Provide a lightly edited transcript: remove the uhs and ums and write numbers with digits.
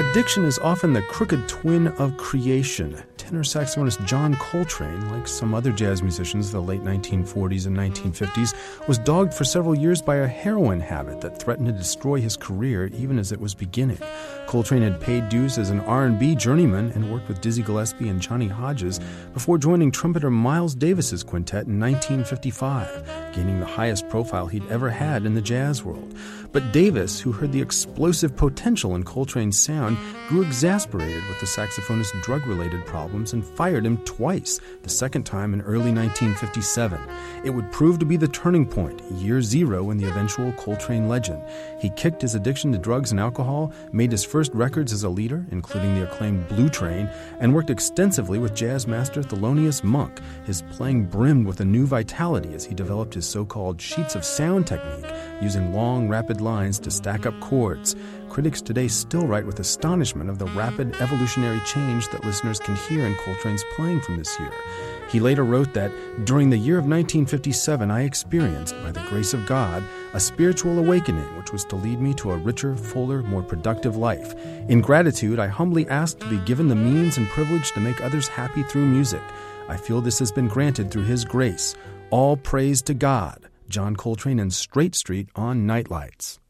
Addiction is often the crooked twin of creation. Tenor saxophonist John Coltrane, like some other jazz musicians of the late 1940s and 1950s, was dogged for several years by a heroin habit that threatened to destroy his career even as it was beginning. Coltrane had paid dues as an R&B journeyman and worked with Dizzy Gillespie and Johnny Hodges before joining trumpeter Miles Davis's quintet in 1955, gaining the highest profile he'd ever had in the jazz world. But Davis, who heard the explosive potential in Coltrane's sound, grew exasperated with the saxophonist's drug-related problems and fired him twice, the second time in early 1957. It would prove to be the turning point, year zero in the eventual Coltrane legend. He kicked his addiction to drugs and alcohol, made his first records as a leader, including the acclaimed Blue Train, and worked extensively with jazz master Thelonious Monk. His playing brimmed with a new vitality as he developed his so-called sheets of sound technique, using long, rapid lines to stack up chords. Critics today still write with astonishment of the rapid evolutionary change that listeners can hear in Coltrane's playing from this year. He later wrote that, "During the year of 1957, I experienced, by the grace of God, a spiritual awakening which was to lead me to a richer, fuller, more productive life. In gratitude, I humbly asked to be given the means and privilege to make others happy through music. I feel this has been granted through His grace. All praise to God." John Coltrane and Straight Street on Nightlights.